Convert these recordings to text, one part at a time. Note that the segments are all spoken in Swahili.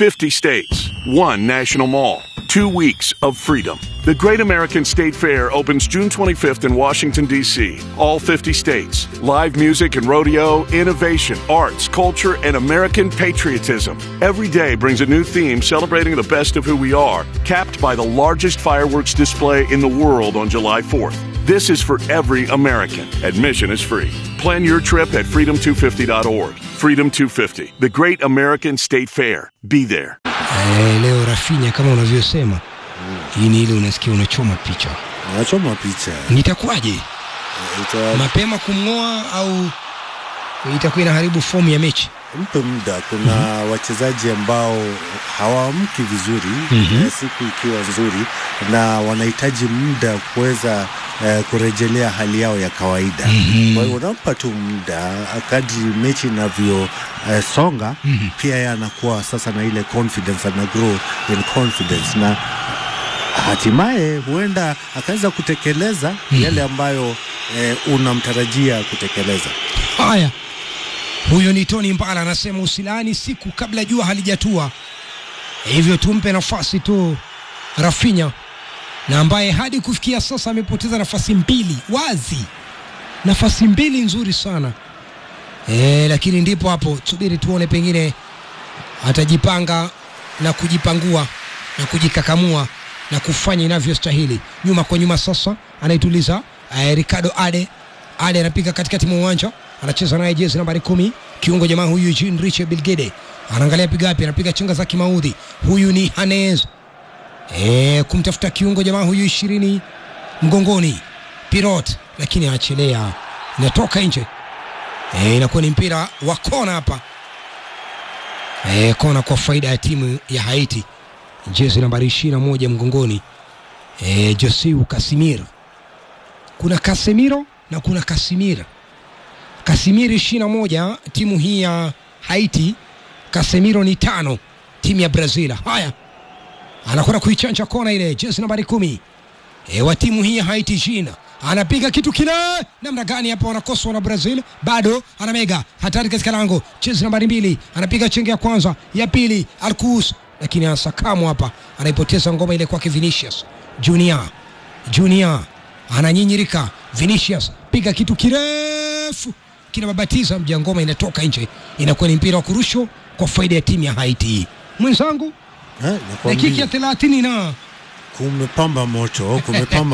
50 states, 1 national mall, 2 weeks of freedom. The Great American State Fair opens June 25th in Washington, D.C. All 50 states. Live music and rodeo, innovation, arts, culture, and American patriotism. Every day brings a new theme celebrating the best of who we are, capped by the largest fireworks display in the world on July 4th. This is for every American. Admission is free. Plan your trip at freedom250.org. Freedom 250, the Great American State Fair. Be there. Leo Rafinha kama unavyosema. Hii ni ile unasikia unachoma picha. Unachoma picha. Nitakuwaje? Mapema kumngoa au itakuwa inaharibu fomu ya mechi? Mpe muda. Kuna wachezaji ambao hawaamki vizuri siku ikiwa nzuri na wanahitaji muda kuweza kurejelea hali yao ya kawaida. Kwa hiyo unampa tu muda kadri mechi inavyo songa pia yanakuwa sasa na ile confidence na grow in confidence na hatimaye huenda akaweza kutekeleza yale ambayo unamtarajia kutekeleza. Haya. Huyo ni Tony Mbala anasema usilani siku kabla jua halijatua. Hivyo tumpe nafasi tu Rafinha na ambaye hadi kufikia sasa amepoteza nafasi 2 wazi. Nafasi 2 nzuri sana. Lakini ndipo hapo subiri tuone pengine atajipanga na kujipangua na kujikakamua na kufanya inavyostahili. Nyuma kwa nyuma sasa anaituliza Ricardo Ade anapiga katikati mwa uwanja, anacheza naye jezi nambari 10 kiungo jamaa huyu Eugene Richard Bilgede. Anaangalia piga wapi, anapiga chenga za kimaudhi. Huyu ni Hanez. Kumtafuta kiungo jamaa huyu 20 mgongoni. Pirot lakini anachelea. Inatoka nje. Inakuwa ni mpira wa kona hapa. Kona kwa faida ya timu ya Haiti. Jezi nambari 21 mgongoni. Joseu Casimiro. Kuna Casemiro na kuna Casimiro. Casimiro 21 timu hii ya Haiti. Casemiro ni 5 timu ya Brazil. Haya. Anakwenda kuichanja kona ile jezi nambari 10. Wa timu hii ya Haiti Gina. Anapiga kitu kile. Namna gani hapa wanakoswa na Brazil? Bado anamega. Hatari katika lango. Jezi nambari 2. Anapiga chenga ya kwanza, ya pili Arcus, lakini anasakamu hapa. Anaipoteza ngoma ile kwake Vinicius Junior. Ananyinyirika. Vinicius piga kitu kirefu. Kinababatiza mjangoma, inatoka nje. Inakuwa ni mpira wa kurusho kwa faida ya timu ya Haiti. Mwenzangu dakika ya 30 na kumepamba moto.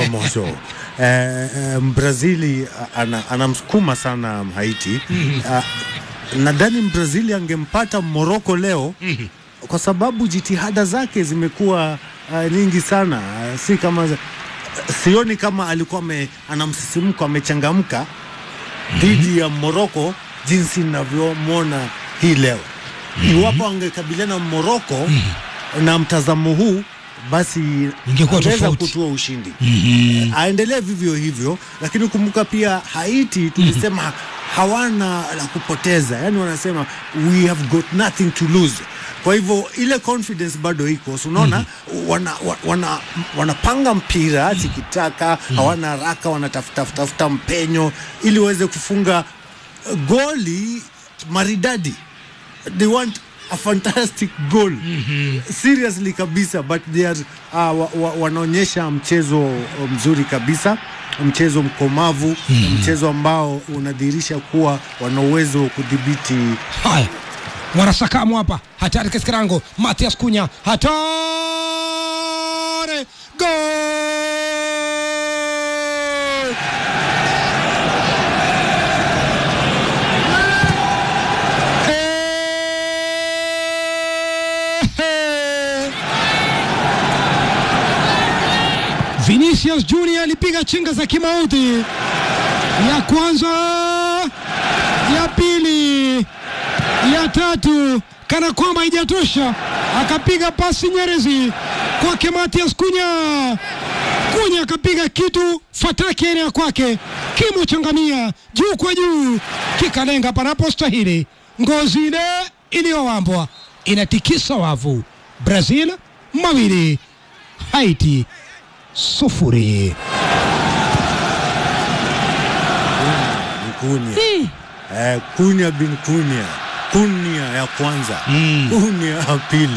Mbrazili anamsukuma sana Haiti. Nadhani Mbrazili angempata Morocco leo kwa sababu jitihada zake zimekuwa nyingi sana. Sioni kama alikuwa anamsisimko, amechangamka dhidi ya Morocco jinsi ninavyomwona hii leo. Iwapo angekabiliana Morocco na mtazamo huu, basi angeweza kutoa ushindi. Aendelee vivyo hivyo, lakini kumbuka pia Haiti tulisema hawana la kupoteza. Yani wanasema we have got nothing to lose. Kwa hivyo ile confidence bado iko. Unaona wanapanga mpira tikitaka, hawana haraka, wanatafuta mpenyo ili waweze kufunga goli maridadi. They want a fantastic goal. Seriously kabisa, but they are wanaonyesha mchezo mzuri kabisa, mchezo mkomavu, mchezo ambao unadhihirisha kuwa wana uwezo wa kudhibiti. Haya. Wanasakamu hapa. Hatari katika lango. Matias Cunha. Hatari. Goal! Vinicius Junior alipiga chenga za kimauti. Ya kwanza, ya pili, ya tatu, kana kwamba haijatosha akapiga pasi nyerezi kwake Matias Cunha. Cunha akapiga kitu fataki eneo kwake, kimo changamia juu kwa juu, kikalenga panapostahili. Ngozi ile iliyowambwa inatikisa wavu. Brazil 2, Haiti 0. Cunha bin Cunha ya kwanza, Cunha ya pili.